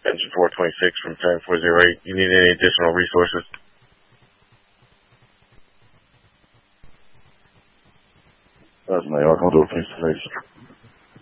Engine 426 from 10408. You need any additional resources? That's New York. I'll do a face-to-face.